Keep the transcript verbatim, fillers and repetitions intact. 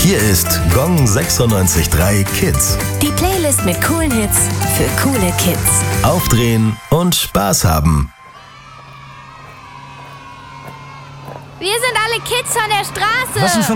Hier ist Gong sechsundneunzig Komma drei Kids. Die Playlist mit coolen Hits für coole Kids. Aufdrehen und Spaß haben. Wir sind alle Kids von der Straße. Was denn für